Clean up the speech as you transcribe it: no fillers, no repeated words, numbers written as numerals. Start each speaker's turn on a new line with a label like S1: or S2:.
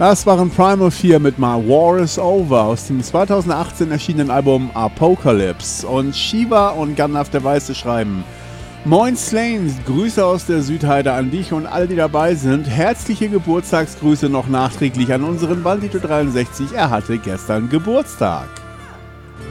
S1: Das waren Primal 4 mit My War is Over aus dem 2018 erschienenen Album Apocalypse. Und Shiva und Gandalf der Weiße schreiben: Moin Slanes, Grüße aus der Südheide an dich und all die dabei sind. Herzliche Geburtstagsgrüße noch nachträglich an unseren Bandito 63, er hatte gestern Geburtstag.